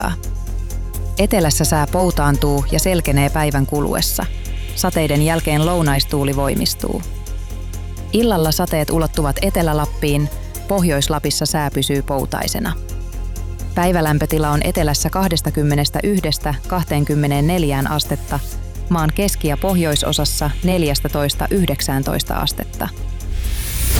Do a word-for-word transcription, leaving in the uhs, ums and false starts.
Etelässä sää poutaantuu ja selkenee päivän kuluessa. Sateiden jälkeen lounaistuuli voimistuu. Illalla sateet ulottuvat Etelä-Lappiin, Pohjois-Lapissa sää pysyy poutaisena. Päivälämpötila on etelässä kaksikymmentäyksi–kaksikymmentäneljä astetta, maan keski- ja pohjoisosassa neljätoista–yhdeksäntoista astetta.